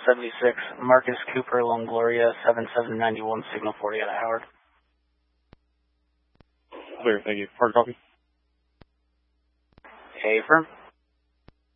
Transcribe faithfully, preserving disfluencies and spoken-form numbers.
seventy-six, Marcus Cooper, Longoria, seven seven nine one, signal forty out of Howard. Clear, thank you. Hard copy. Hey, firm.